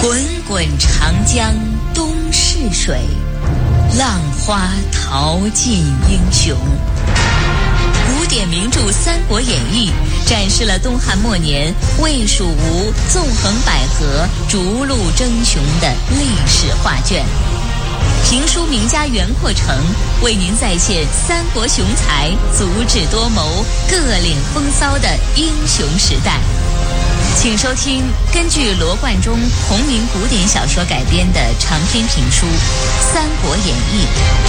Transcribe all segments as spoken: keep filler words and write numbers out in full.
滚滚长江东逝水，浪花淘尽英雄。古典名著《三国演义》展示了东汉末年魏蜀吴纵横捭阖、逐鹿争雄的历史画卷。评书名家袁阔成为您再现三国雄才足智多谋、各领风骚的英雄时代。请收听根据罗贯中同名古典小说改编的长篇评书《三国演义》。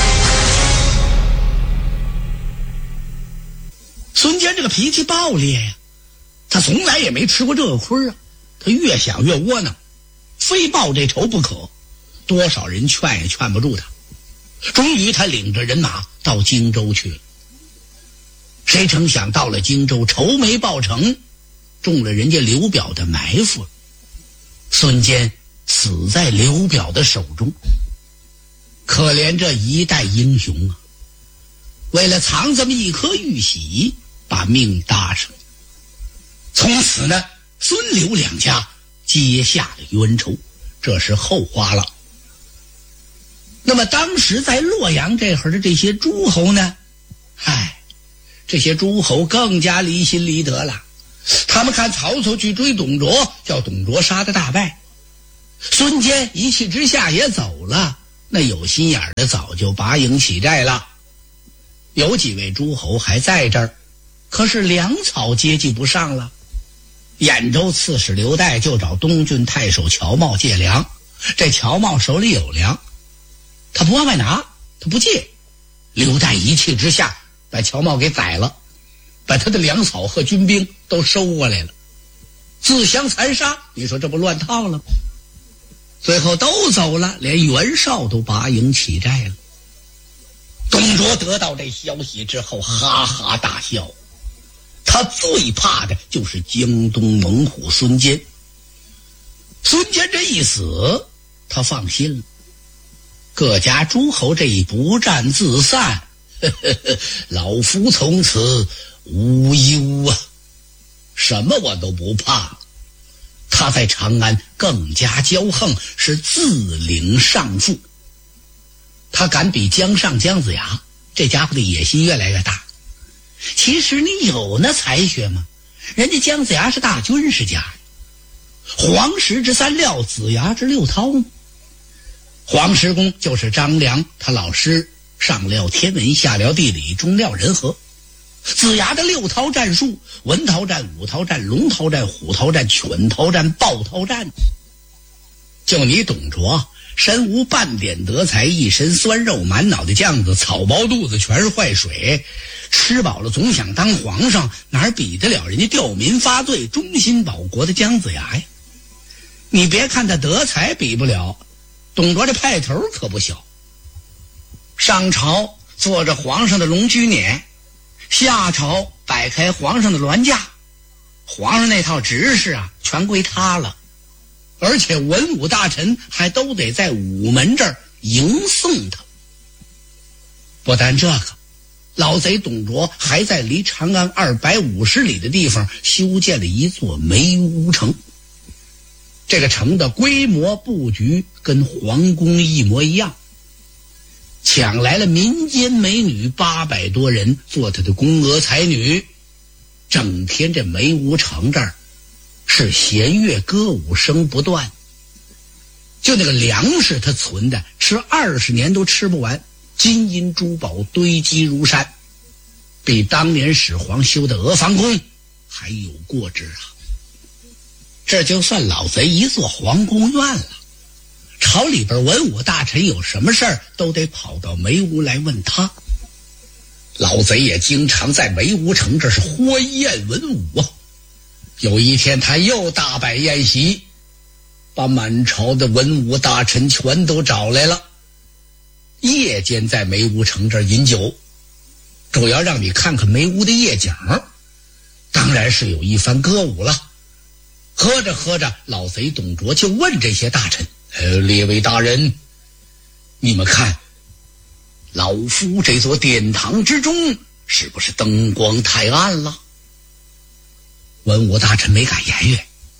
孙坚这个脾气暴烈呀，他从来也没吃过这个亏啊，他越想越窝囊，非报这仇不可。多少人劝也劝不住他，终于他领着人马到荆州去了。谁成想到了荆州，仇没报成，中了人家刘表的埋伏，孙坚死在刘表的手中。可怜这一代英雄啊，为了藏这么一颗玉玺，把命搭上。从此呢，孙刘两家结下了冤仇，这是后话了。那么当时在洛阳这会儿的这些诸侯呢，嗨，这些诸侯更加离心离德了。他们看曹操去追董卓，叫董卓杀得大败，孙坚一气之下也走了，那有心眼的早就拔营起寨了。有几位诸侯还在这儿，可是粮草接济不上了。兖州刺史刘岱就找东郡太守乔瑁借粮，这乔瑁手里有粮，他不往外拿，他不借。刘岱一气之下把乔瑁给宰了，把他的粮草和军兵都收过来了，自相残杀。你说这不乱套了吗？最后都走了，连袁绍都拔营起寨了。董卓得到这消息之后哈哈大笑，他最怕的就是京东猛虎孙坚。孙坚这一死，他放心了，各家诸侯这一不战自散，呵呵呵，老夫从此无忧啊，什么我都不怕。他在长安更加骄横，是自领上父。他敢比江上姜子牙，这家伙的野心越来越大。其实你有那才学吗？人家姜子牙是大军事家，黄石之三料，子牙之六韬。黄石公就是张良他老师，上料天文，下料地理，中料人和。子牙的六韬战术，文韬战、武韬战、龙韬战、虎韬战、犬韬战、豹韬战。就你董卓身无半点德才，一身酸肉，满脑袋酱子，草包肚子，全是坏水，吃饱了总想当皇上，哪比得了人家吊民发罪、忠心保国的姜子牙呀？你别看他德才比不了，董卓这派头可不小。上朝坐着皇上的龙驹辇，下朝摆开皇上的銮驾，皇上那套执事啊，全归他了。而且文武大臣还都得在午门这儿迎送他。不但这个，老贼董卓还在离长安二百五十里的地方修建了一座梅屋城。这个城的规模布局跟皇宫一模一样，抢来了民间美女八百多人做他的宫娥才女，整天这梅屋城这儿是弦乐歌舞声不断。就那个粮食他存的，吃二十年都吃不完，金银珠宝堆积如山，比当年始皇修的阿房宫还有过之啊。这就算老贼一座皇宫院了，朝里边文武大臣有什么事儿都得跑到梅屋来问他。老贼也经常在梅屋城这是欢宴文武啊。有一天他又大摆宴席，把满朝的文武大臣全都找来了，夜间在梅屋城这儿饮酒，主要让你看看梅屋的夜景，当然是有一番歌舞了。喝着喝着，老贼董卓就问这些大臣，呃，列位大人，你们看老夫这座殿堂之中是不是灯光太暗了？文武大臣没敢言语，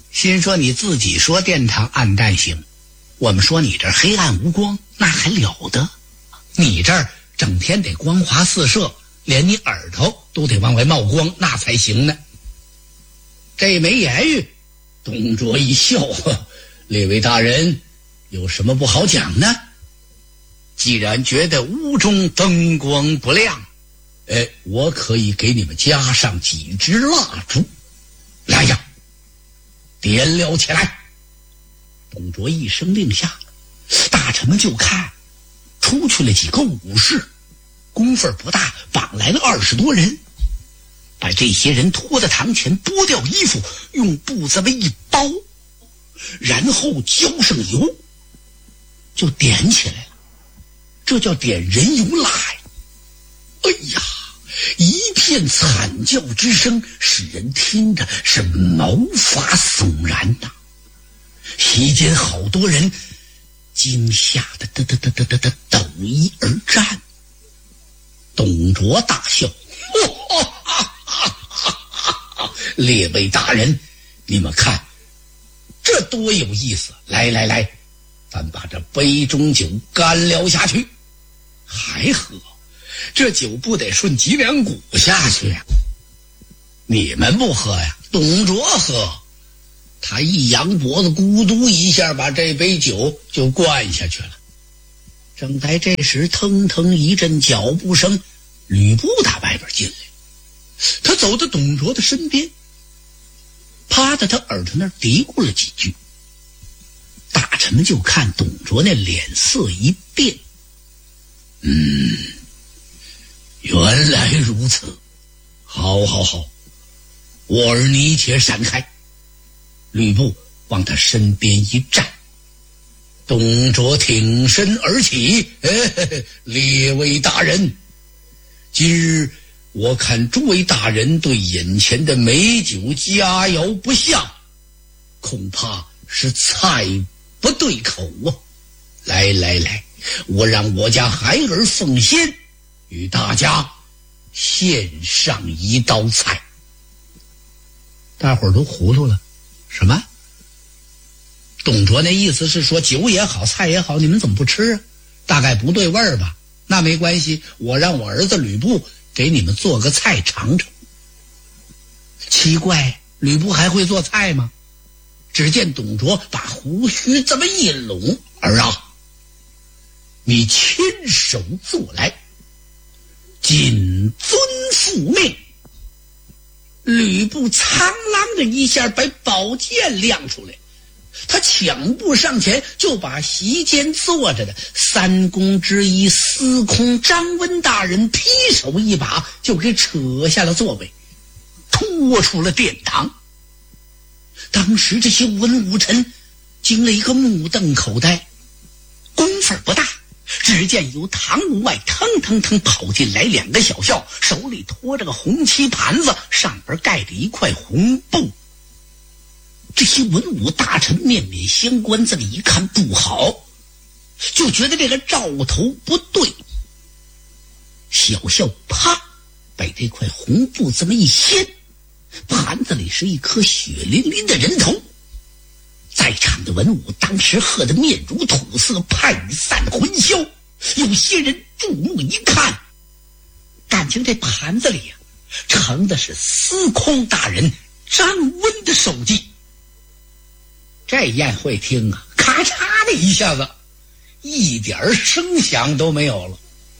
心说你自己说殿堂暗淡行，我们说你这黑暗无光，那还了得？你这儿整天得光华四射，连你耳朵都得往外冒光，那才行呢。这没言语，董卓一笑，列位大人有什么不好讲呢？既然觉得屋中灯光不亮，哎，我可以给你们加上几支蜡烛。来呀，点了起来！董卓一声令下，大臣们就看出去了几个武士，功夫不大，绑来了二十多人，把这些人拖到堂前，剥掉衣服，用布这么一包，然后浇上油，就点起来了。这叫点人油蜡呀！哎呀，一片惨叫之声，使人听着是毛发悚然呐。席间好多人惊吓得得得得得得得抖衣而战。董卓大笑，哈哈哈哈哈！列位大人，你们看这多有意思！来来来，咱把这杯中酒干了下去。还喝？这酒不得顺脊梁骨下去呀？你们不喝呀？董卓喝。他一扬脖子，咕嘟一下把这杯酒就灌下去了。正在这时，腾腾一阵脚步声，吕布打外边进来。他走到董卓的身边，趴在他耳朵那儿嘀咕了几句。大臣们就看董卓那脸色一变，嗯，原来如此，好好好，我儿你且闪开。吕布往他身边一站，董卓挺身而起，哎，列位大人，今日我看诸位大人对眼前的美酒佳肴不下，恐怕是菜不对口啊！来来来，我让我家孩儿奉先，与大家献上一道菜。大伙儿都糊涂了，什么？董卓那意思是说酒也好菜也好，你们怎么不吃啊？大概不对味儿吧？那没关系，我让我儿子吕布给你们做个菜尝尝。奇怪，吕布还会做菜吗？只见董卓把胡须这么一拢，儿啊，你亲手做来，谨遵父命。吕布苍啷的一下把宝剑亮出来，他抢步上前，就把席间坐着的三公之一司空张温大人劈手一把就给扯下了座位，拖出了殿堂。当时这些文武臣惊了一个目瞪口呆，功夫不大，只见由堂屋外腾腾腾跑进来两个小校，手里托着个红漆盘子，上边盖着一块红布。这些文武大臣面面相关，这么一看不好，就觉得这个兆头不对。小校啪把这块红布这么一掀，盘子里是一颗血淋淋的人头。在场的文武当时喝得面如土色，派散魂消。有些人注目一看，感情这盘子里呀、啊，盛的是司空大人张温的首级。这宴会厅啊，咔嚓的一下子，一点声响都没有了。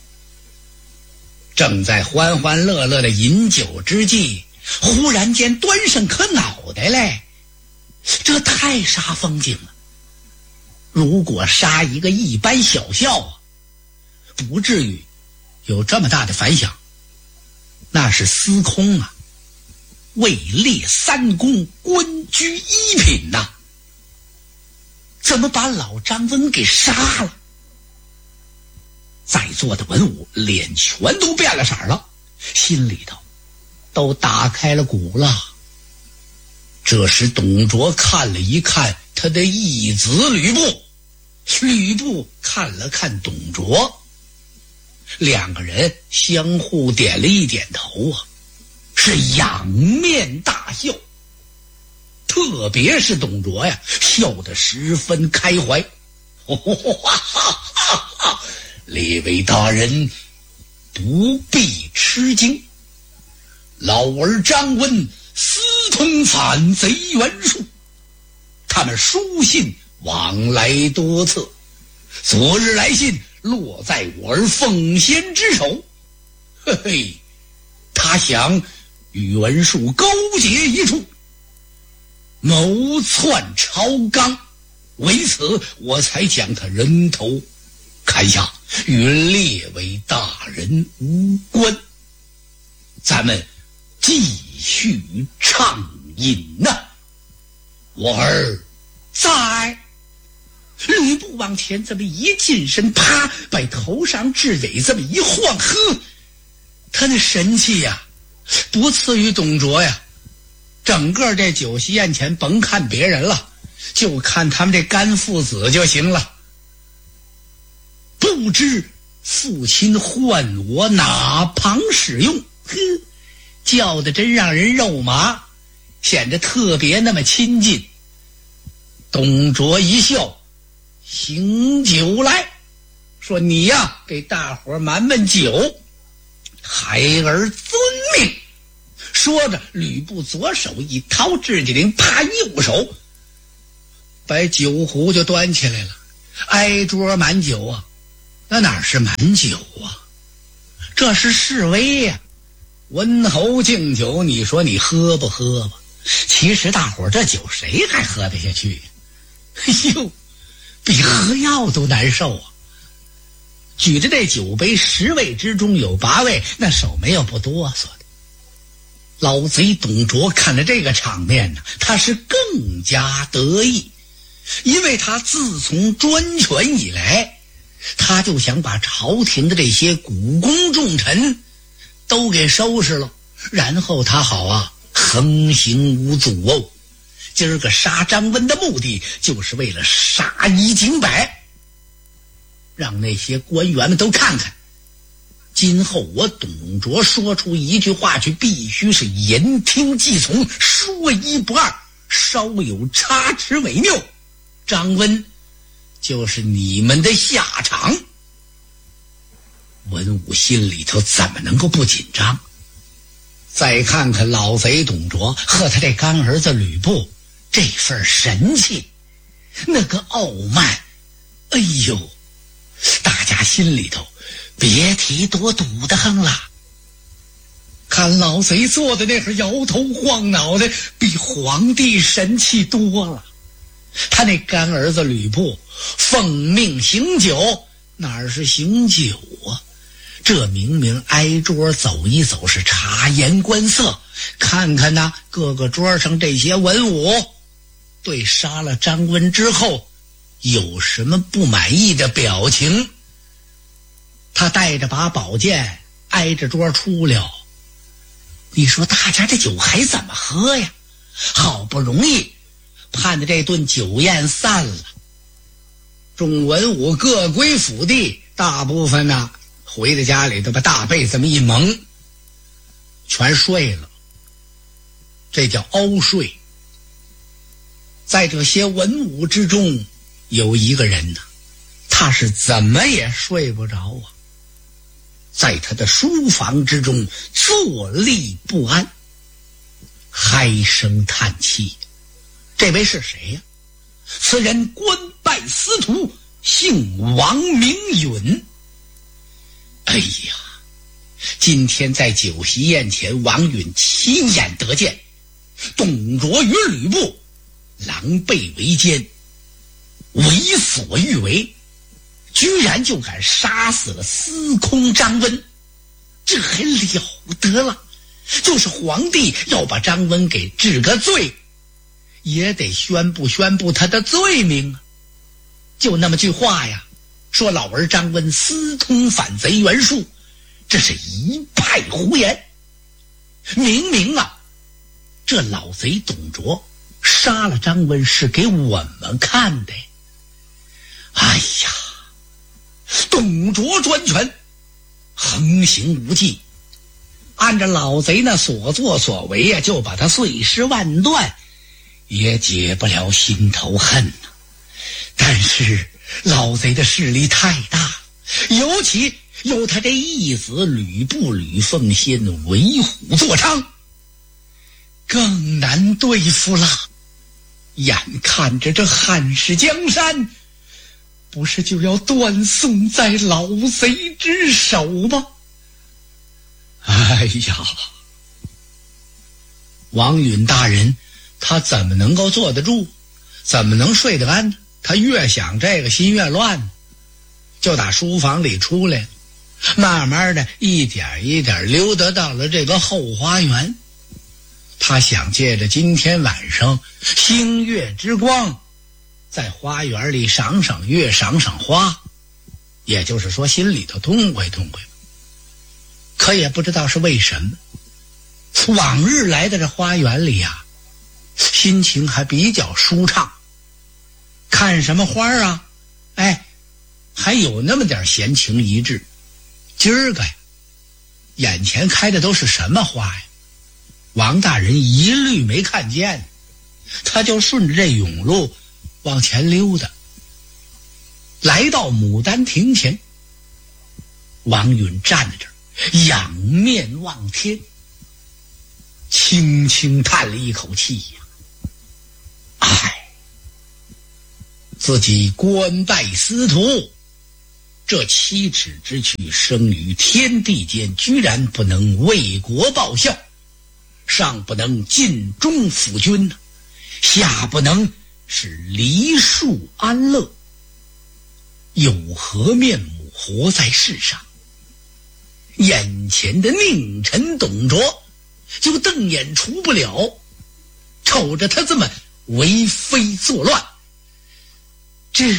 正在欢欢乐乐的饮酒之际，忽然间端上颗脑袋来，这太煞风景了。如果杀一个一般小校啊，不至于有这么大的反响。那是司空啊，位列三公，官居一品呐、啊，怎么把老张温给杀了？在座的文武脸全都变了色了，心里头都打开了鼓了。这时董卓看了一看他的义子吕布，吕布看了看董卓，两个人相互点了一点头啊，是仰面大笑。 特别是董卓呀，笑得十分开怀。列位大人不必吃惊，老儿张温私通反贼袁术，他们书信往来多次，昨日来信落在我儿奉先之手。嘿嘿，他想与袁术勾结一处，谋篡朝纲，为此我才将他人头砍下，与列位大人无关。咱们继续畅饮呐、啊。我儿在。吕布往前这么一近身，啪，把头上雉尾这么一晃，呵，他那神气呀、啊，不次于董卓呀。整个这酒席宴前，甭看别人了，就看他们这干父子就行了。不知父亲唤我哪旁使用？呵，叫的真让人肉麻，显得特别那么亲近。董卓一笑，行酒来，说你呀，给大伙满满酒。孩儿遵命。说着，吕布左手一掏雉鸡翎，啪，右手把酒壶就端起来了，挨桌满酒啊。那哪是满酒啊，这是示威呀、啊！温侯敬酒，你说你喝不喝吧？其实大伙这酒谁还喝得下去呀？哎呦，比喝药都难受啊！举着这酒杯，十位之中有八位那手没有不哆嗦的。老贼董卓看着这个场面呢，他是更加得意，因为他自从专权以来，他就想把朝廷的这些股肱重臣都给收拾了，然后他好啊横行无阻哦。今儿个杀张温的目的就是为了杀一儆百，让那些官员们都看看，今后我董卓说出一句话去，必须是言听计从，说一不二，稍有差池为谬，张温就是你们的下场。文武心里头怎么能够不紧张？再看看老贼董卓和他这干儿子吕布，这份神气，那个傲慢，哎呦，大家心里头别提多堵得慌了。看老贼坐的那会儿摇头晃脑的，比皇帝神气多了。他那干儿子吕布奉命行酒，哪是行酒啊？这明明挨桌走一走，是察言观色，看看呐、啊，各个桌上这些文武对杀了张温之后有什么不满意的表情。他带着把宝剑挨着桌出了，你说大家这酒还怎么喝呀？好不容易盼着这顿酒宴散了，众文武各归府地，大部分呢回到家里头把大被这么一蒙，全睡了，这叫凹睡。在这些文武之中，有一个人呢，他是怎么也睡不着啊，在他的书房之中坐立不安，唉声叹气。这位是谁呀、啊？此人官拜司徒，姓王，名允。哎呀，今天在酒席宴前，王允亲眼得见董卓与吕布狼狈为奸，为所欲为，居然就敢杀死了司空张温，这还了得了？就是皇帝要把张温给治个罪，也得宣布宣布他的罪名啊！就那么句话呀，说老儿张温私通反贼袁术，这是一派胡言。明明啊，这老贼董卓杀了张温是给我们看的。哎呀，董卓专权，横行无忌，按照老贼那所作所为呀、啊，就把他碎尸万段， 也解不了心头恨呐、啊。但是老贼的势力太大，尤其有他这义子吕布吕奉先为虎作伥，更难对付了。眼看着这汉室江山不是就要断送在老贼之手吗？哎呀，王允大人他怎么能够坐得住，怎么能睡得安？他越想这个心越乱，就打书房里出来，慢慢的一点一点溜达到了这个后花园。他想借着今天晚上星月之光，在花园里赏赏月，赏赏花，也就是说心里头痛快痛快。可也不知道是为什么，往日来的这花园里啊，心情还比较舒畅。看什么花啊，哎，还有那么点闲情逸致。今儿个呀，眼前开的都是什么花呀？王大人一律没看见，他就顺着这甬路往前溜达，来到牡丹亭前。王允站在这儿，仰面望天，轻轻叹了一口气呀，唉，自己官拜司徒，这七尺之躯生于天地间，居然不能为国报效，上不能尽忠辅君呢，下不能使梨树安乐，有何面目活在世上？眼前的佞臣董卓就瞪眼除不了，瞅着他这么为非作乱，这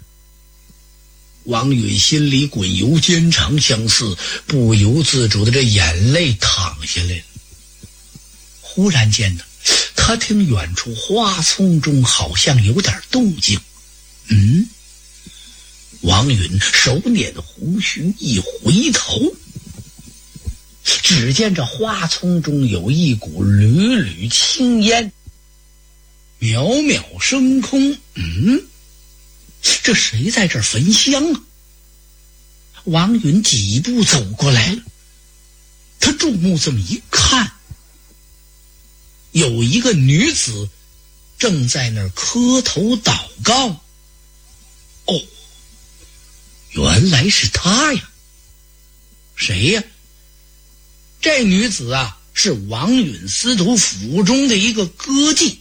王允心里滚油坚肠相似，不由自主的这眼泪淌下来了。忽然间呢，他听远处花丛中好像有点动静。嗯，王允手捻胡须一回头，只见这花丛中有一股缕缕青烟渺渺升空。嗯，这谁在这儿焚香啊？王允几步走过来了，他注目这么一看，有一个女子正在那儿磕头祷告。哦，原来是她呀。谁呀？这女子啊，是王允司徒府中的一个歌妓，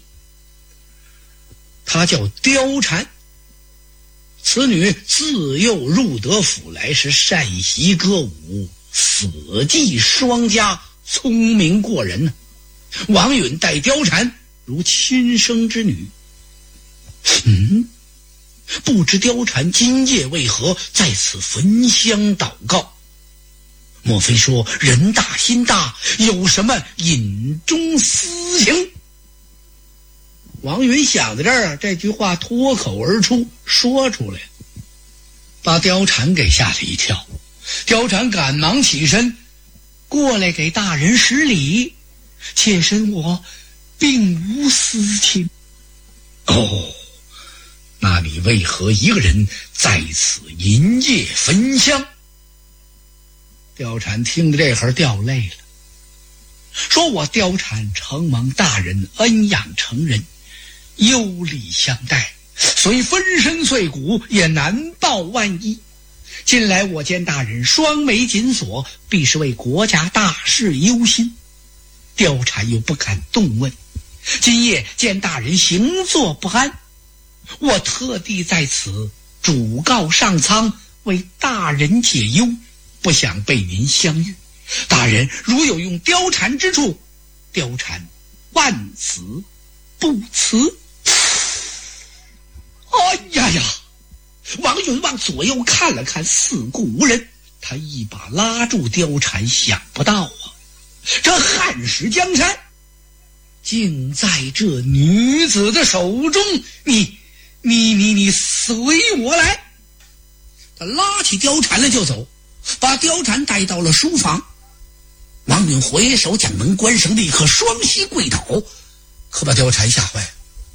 她叫貂蝉。此女自幼入得府来，是善习歌舞，死记双佳，聪明过人呢、啊。王允待貂蝉如亲生之女。嗯，不知貂蝉今夜为何在此焚香祷告？莫非说人大心大，有什么隐中私情？王允想到这儿啊，这句话脱口而出，说出来，把貂蝉给吓了一跳。貂蝉赶忙起身过来给大人施礼，妾身我并无私情。哦，那你为何一个人在此银夜焚香？貂蝉听着这会儿掉泪了，说我貂蝉承蒙大人恩养成人，优礼相待，虽分身碎骨也难报万一。近来我见大人双眉紧锁，必是为国家大事忧心。貂蝉又不敢动问，今夜见大人行坐不安，我特地在此主告上苍，为大人解忧，不想被您相遇。大人如有用貂蝉之处，貂蝉万死不辞。哎呀呀！王允往左右看了看，四顾无人，他一把拉住貂蝉，想不到啊，这汉室江山竟在这女子的手中，你你你你随我来。他拉起貂蝉来就走，把貂蝉带到了书房。王允回手将门关上，立刻双膝跪倒，可把貂蝉吓坏了。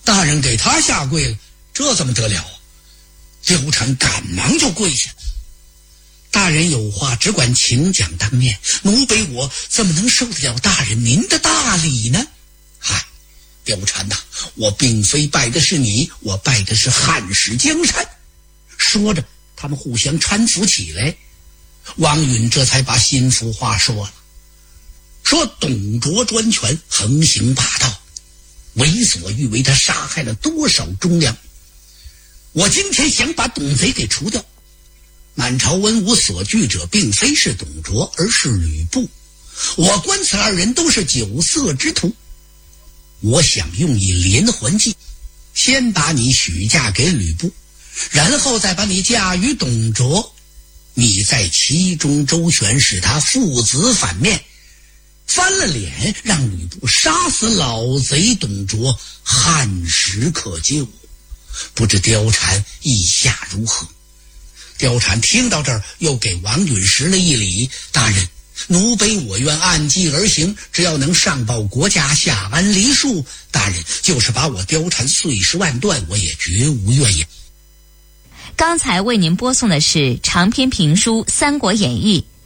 大人给他下跪了，这怎么得了啊？貂蝉赶忙就跪下。大人有话只管请讲当面，奴婢我怎么能受得了大人您的大礼呢？嗨，貂蝉呐、啊，我并非拜的是你，我拜的是汉室江山。说着，他们互相搀扶起来。王允这才把心腹话说了，说董卓专权，横行霸道，为所欲为，他杀害了多少忠良。我今天想把董贼给除掉。满朝文武所惧者并非是董卓，而是吕布。我观此二人都是酒色之徒，我想用一连环计，先把你许嫁给吕布，然后再把你嫁于董卓，你在其中周旋，使他父子反面，翻了脸，让吕布杀死老贼董卓，汉时可救。不知貂蝉意下如何？貂蝉听到这儿，又给王允施了一礼，大人，奴婢我愿按计而行，只要能上报国家，下安黎庶，大人就是把我貂蝉碎尸万段，我也绝无怨言。 刚才为您播送的是长篇评书《三国演义》，